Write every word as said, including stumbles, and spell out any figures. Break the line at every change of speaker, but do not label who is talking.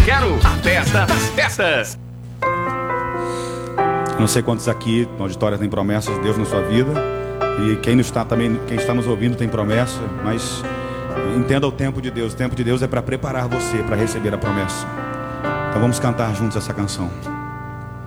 quero a festa das festas.
Não sei quantos aqui no auditório tem promessas de Deus na sua vida. E quem não está também, quem está nos ouvindo tem promessa. Mas entenda o tempo de Deus. O tempo de Deus é para preparar você para receber a promessa. Então vamos cantar juntos essa canção.